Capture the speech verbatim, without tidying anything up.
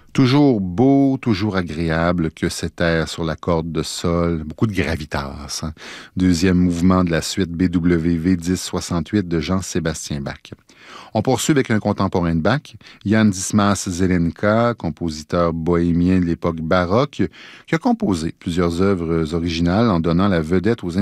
Toujours beau, toujours agréable que cet air sur la corde de sol, beaucoup de gravitas, hein. Deuxième mouvement de la suite B W V dix soixante-huit de Jean-Sébastien Bach. On poursuit avec un contemporain de Bach, Jan Dismas Zelenka, compositeur bohémien de l'époque baroque, qui a composé plusieurs œuvres originales en donnant la vedette aux